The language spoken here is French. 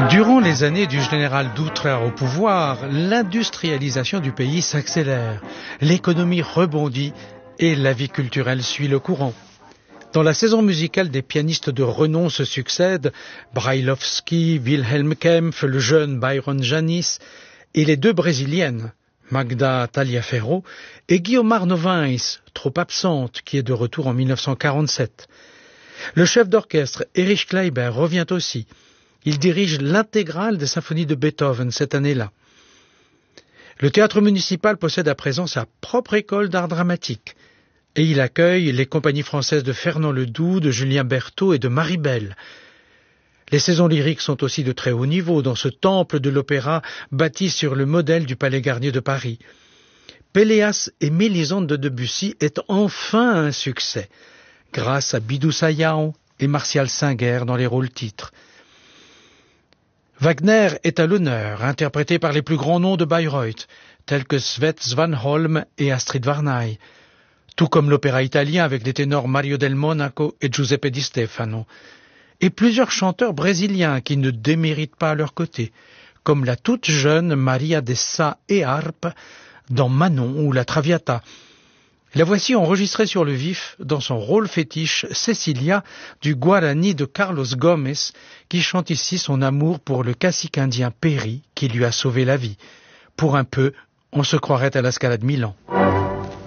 Durant les années du général Dutra au pouvoir, l'industrialisation du pays s'accélère, l'économie rebondit et la vie culturelle suit le courant. Dans la saison musicale, des pianistes de renom se succèdent, Brailovsky, Wilhelm Kempff, le jeune Byron Janis et les deux brésiliennes, Magda Taliaferro et Guiomar Novaes, trop absente, qui est de retour en 1947. Le chef d'orchestre, Erich Kleiber, revient aussi. Il dirige l'intégrale des symphonies de Beethoven cette année-là. Le théâtre municipal possède à présent sa propre école d'art dramatique et il accueille les compagnies françaises de Fernand Ledoux, de Julien Berthaud et de Marie Belle. Les saisons lyriques sont aussi de très haut niveau dans ce temple de l'opéra bâti sur le modèle du Palais Garnier de Paris. Péléas et Mélisande de Debussy est enfin un succès, grâce à Bidou Sayão et Martial Singer dans les rôles titres. Wagner est à l'honneur, interprété par les plus grands noms de Bayreuth, tels que Svet Svanholm et Astrid Varnay, tout comme l'opéra italien avec les ténors Mario del Monaco et Giuseppe Di Stefano, et plusieurs chanteurs brésiliens qui ne déméritent pas à leur côté, comme la toute jeune Maria de Sá et Harpe dans Manon ou la Traviata. La voici enregistrée sur le vif dans son rôle fétiche Cecilia du Guarani de Carlos Gomes, qui chante ici son amour pour le cacique indien Péri qui lui a sauvé la vie. Pour un peu, on se croirait à la Scala de Milan.